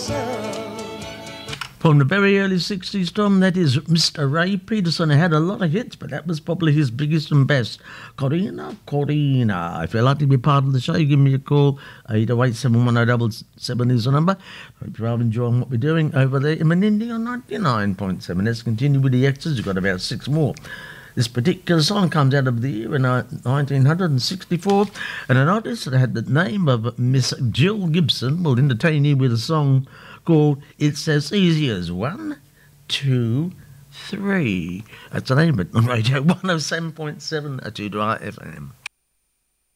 From the very early 60s, Tom, that is Mr. Ray Peterson. He had a lot of hits, but that was probably his biggest and best. Corina, Corina. If you'd like to be part of the show, give me a call. 808-710-777 is the number. Hope you're enjoying what we're doing over there in Menindee on 99.7. Let's continue with the extras. We've got about 6 more. This particular song comes out of the year in 1964, and an artist that had the name of Miss Jill Gibson will entertain you with a song called It's As Easy as 1, 2, 3. That's the name of it on Radio 107.7 at 2 FM.